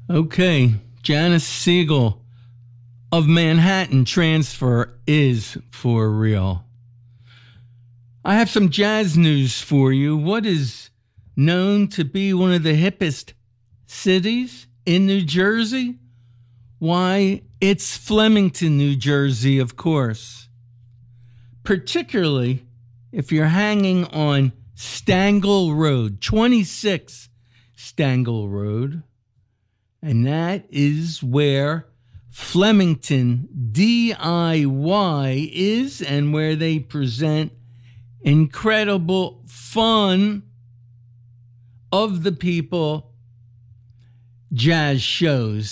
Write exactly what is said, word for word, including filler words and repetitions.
Okay, Janice Siegel of Manhattan Transfer is for real. I have some jazz news for you. What is known to be one of the hippest cities in New Jersey? Why, it's Flemington, New Jersey, of course. Particularly if you're hanging on Stangle Road, twenty-six Stangle Road. And that is where Flemington D I Y is, and where they present incredible fun of the people jazz shows.